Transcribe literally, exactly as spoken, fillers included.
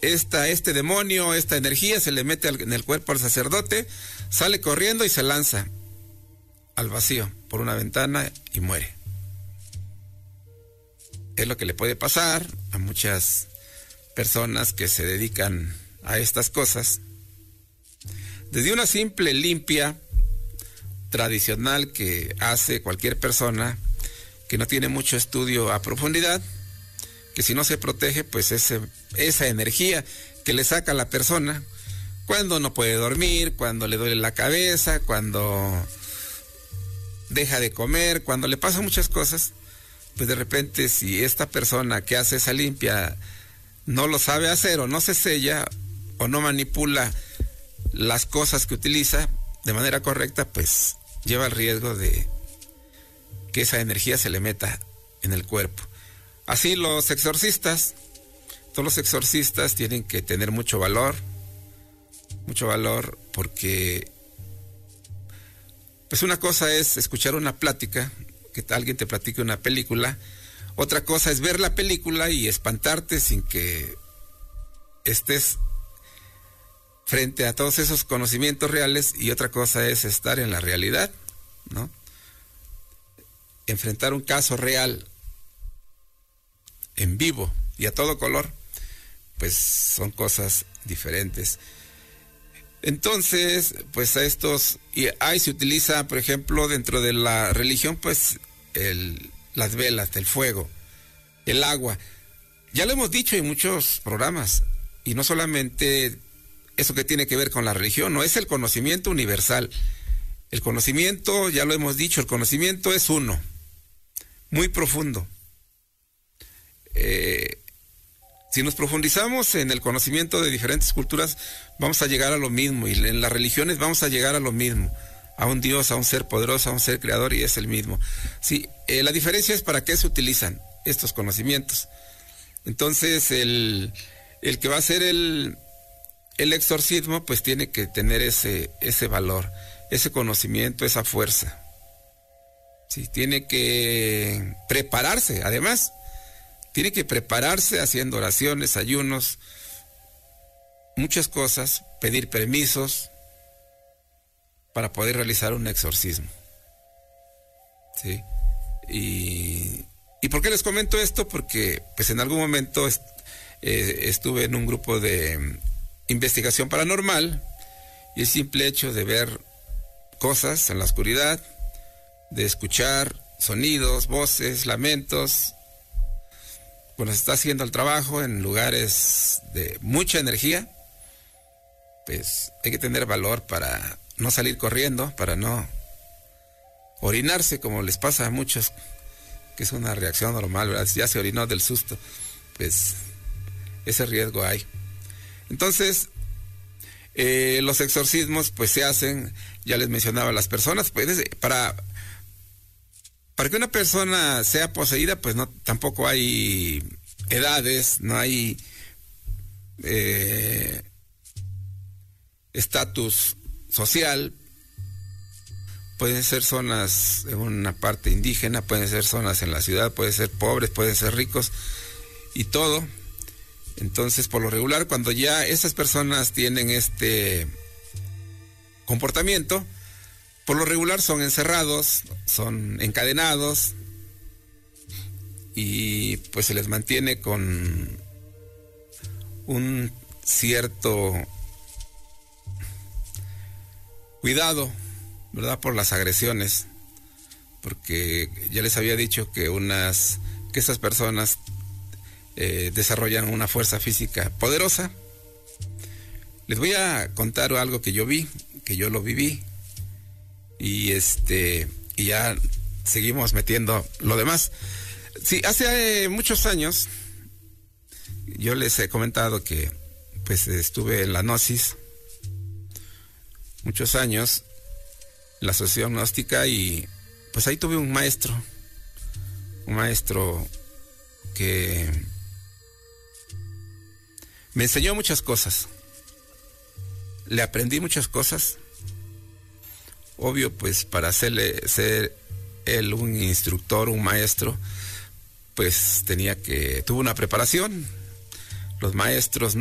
esta, este demonio, esta energía se le mete al, en el cuerpo al sacerdote, sale corriendo y se lanza al vacío por una ventana y muere. Es lo que le puede pasar a muchas personas que se dedican a estas cosas. Desde una simple limpia tradicional que hace cualquier persona que no tiene mucho estudio a profundidad, que si no se protege, pues ese, esa energía que le saca a la persona cuando no puede dormir, cuando le duele la cabeza, cuando deja de comer, cuando le pasan muchas cosas, pues de repente si esta persona que hace esa limpia no lo sabe hacer o no se sella o no manipula las cosas que utiliza de manera correcta, pues lleva el riesgo de que esa energía se le meta en el cuerpo. Así los exorcistas, todos los exorcistas tienen que tener mucho valor, mucho valor porque pues una cosa es escuchar una plática, que alguien te platique una película, otra cosa es ver la película y espantarte sin que estés frente a todos esos conocimientos reales, y otra cosa es estar en la realidad, ¿no? Enfrentar un caso real en vivo y a todo color, pues son cosas diferentes. Entonces, pues a estos, y ahí se utiliza, por ejemplo, dentro de la religión, pues el, las velas, el fuego, el agua. Ya lo hemos dicho en muchos programas, y no solamente eso que tiene que ver con la religión, no, es el conocimiento universal. El conocimiento, ya lo hemos dicho, el conocimiento es uno, muy profundo. Eh, si nos profundizamos en el conocimiento de diferentes culturas, vamos a llegar a lo mismo, y en las religiones vamos a llegar a lo mismo, a un Dios, a un ser poderoso, a un ser creador, y es el mismo. Sí, eh, la diferencia es para qué se utilizan estos conocimientos. Entonces, el, el que va a hacer el, el exorcismo, pues tiene que tener ese, ese valor, ese conocimiento, esa fuerza. Sí, tiene que prepararse, además, tiene que prepararse haciendo oraciones, ayunos, muchas cosas, pedir permisos para poder realizar un exorcismo. ¿Sí? Y, ¿y por qué les comento esto? Porque pues en algún momento est, eh, estuve en un grupo de investigación paranormal, y el simple hecho de ver cosas en la oscuridad, de escuchar sonidos, voces, lamentos, cuando se está haciendo el trabajo en lugares de mucha energía, pues hay que tener valor para no salir corriendo, para no orinarse, como les pasa a muchos, que es una reacción normal, ¿verdad? Si ya se orinó del susto, pues ese riesgo hay. Entonces, eh, los exorcismos pues se hacen, ya les mencionaba, las personas, pues para... Para que una persona sea poseída, pues no, tampoco hay edades, no hay eh, estatus social. Pueden ser zonas en una parte indígena, pueden ser zonas en la ciudad, pueden ser pobres, pueden ser ricos, y todo. Entonces, por lo regular, cuando ya esas personas tienen este comportamiento, por lo regular son encerrados, son encadenados, y pues se les mantiene con un cierto cuidado, ¿verdad? Por las agresiones, porque ya les había dicho que unas que esas personas eh, desarrollan una fuerza física poderosa. Les voy a contar algo que yo vi, que yo lo viví. Y este, y ya seguimos metiendo lo demás. Sí, hace eh, muchos años, yo les he comentado que pues estuve en la Gnosis, muchos años, en la Asociación Gnóstica, y pues ahí tuve un maestro, un maestro que me enseñó muchas cosas, le aprendí muchas cosas. Obvio, pues para hacerle, ser él un instructor, un maestro, pues tenía que, tuvo una preparación. Los maestros